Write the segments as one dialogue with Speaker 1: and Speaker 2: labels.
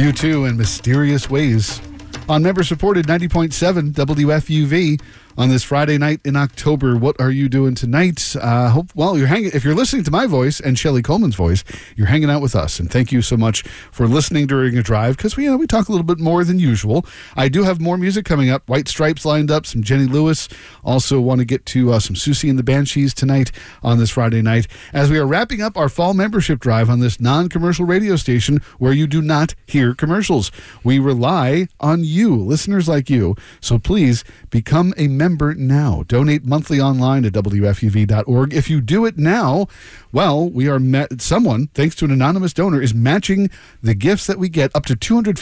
Speaker 1: U2 and Mysterious Ways on member-supported 90.7 WFUV on this Friday night in October. What are you doing tonight? If you're listening to my voice and Shelley Coleman's voice, you're hanging out with us. And thank you so much for listening during a drive, because we talk a little bit more than usual. I do have more music coming up. White Stripes lined up, some Jenny Lewis. Also want to get to some Susie and the Banshees tonight on this Friday night, as we are wrapping up our fall membership drive on this non-commercial radio station where you do not hear commercials. We rely on you, listeners like you. So please become a member now. Donate monthly online at WFUV.org. If you do it now, well, someone, thanks to an anonymous donor, is matching the gifts that we get up to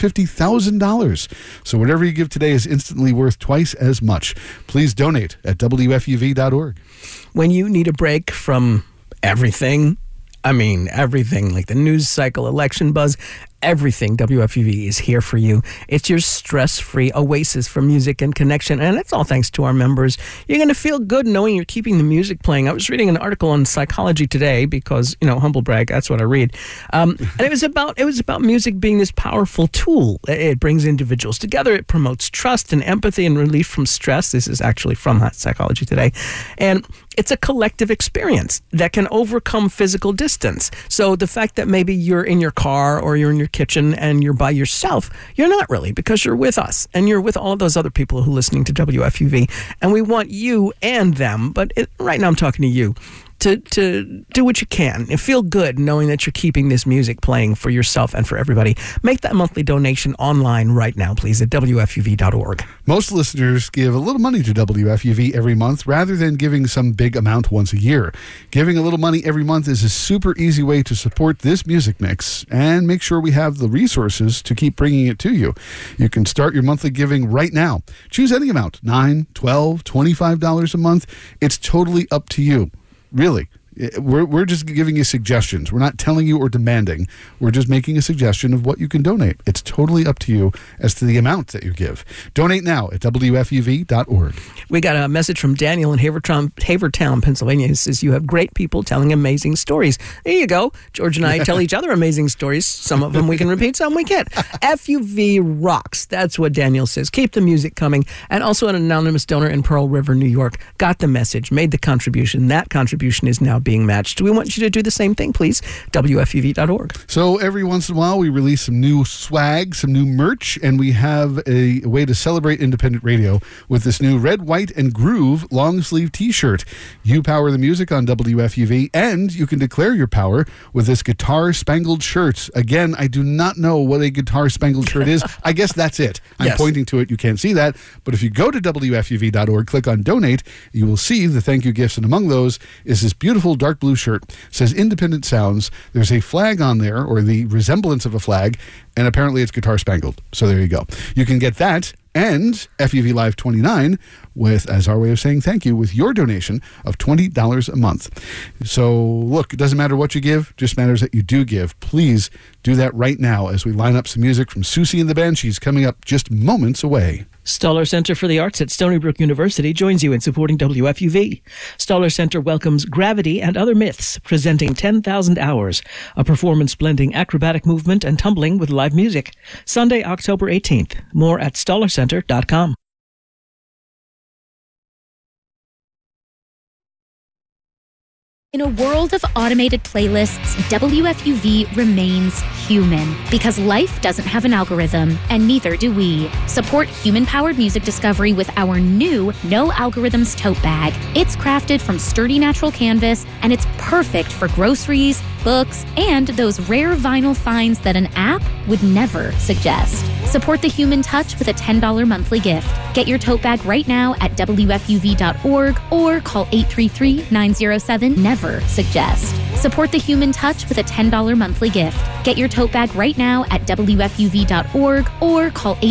Speaker 1: $250,000. So whatever you give today is instantly worth twice as much. Please donate at WFUV.org.
Speaker 2: When you need a break from everything, everything, like the news cycle, election buzz, everything, WFUV is here for you. It's your stress-free oasis for music and connection, and it's all thanks to our members. You're going to feel good knowing you're keeping the music playing. I was reading an article on Psychology Today because, humble brag, that's what I read. And it was about music being this powerful tool. It brings individuals together. It promotes trust and empathy and relief from stress. This is actually from Psychology Today. And it's a collective experience that can overcome physical distance. So the fact that maybe you're in your car or you're in your kitchen and you're by yourself, you're not really, because you're with us and you're with all of those other people who are listening to WFUV, and we want you and them, but right now I'm talking to you, to do what you can and feel good knowing that you're keeping this music playing for yourself and for everybody. Make that monthly donation online right now, please, at WFUV.org.
Speaker 1: Most listeners give a little money to WFUV every month rather than giving some big amount once a year. Giving a little money every month is a super easy way to support this music mix and make sure we have the resources to keep bringing it to you. You can start your monthly giving right now. Choose any amount, $9, $12, $25 a month. It's totally up to you. Really, we're just giving you suggestions. We're not telling you or demanding. We're just making a suggestion of what you can donate. It's totally up to you as to the amount that you give. Donate now at WFUV.org.
Speaker 2: We got a message from Daniel in Havertown, Pennsylvania. He says, you have great people telling amazing stories. There you go. George and I tell each other amazing stories. Some of them we can repeat, some we can't. FUV rocks. That's what Daniel says. Keep the music coming. And also an anonymous donor in Pearl River, New York, got the message, made the contribution. That contribution is now being matched. We want you to do the same thing, please. WFUV.org.
Speaker 1: So every once in a while, we release some new swag, some new merch, and we have a way to celebrate independent radio with this new Red, White, and Groove long-sleeve t-shirt. You power the music on WFUV, and you can declare your power with this guitar-spangled shirt. Again, I do not know what a guitar-spangled shirt is. I guess that's it. I'm pointing to it. You can't see that. But if you go to WFUV.org, click on Donate, you will see the thank you gifts, and among those is this beautiful dark blue shirt. It says Independent Sounds. There's a flag on there, or the resemblance of a flag, and apparently it's guitar spangled. So there you go. You can get that and FUV Live 29 as our way of saying thank you with your donation of $20 a month. So look, it doesn't matter what you give, just matters that you do give. Please do that right now as we line up some music from Susie and the Banshees coming up just moments away.
Speaker 2: Stoller Center for the Arts at Stony Brook University joins you in supporting WFUV. Stoller Center welcomes Gravity and Other Myths, presenting 10,000 Hours, a performance blending acrobatic movement and tumbling with live music. Sunday, October 18th. More at stollercenter.com.
Speaker 3: In a world of automated playlists, WFUV remains human because life doesn't have an algorithm, and neither do we. Support human-powered music discovery with our new No Algorithms tote bag. It's crafted from sturdy natural canvas, and it's perfect for groceries, books, and those rare vinyl finds that an app would never suggest. Support the human touch with a $10 monthly gift. Get your tote bag right now at WFUV.org or call 833-907-NEVER. Suggest. Support the human touch with a $10 monthly gift. Get your tote bag right now at WFUV.org or call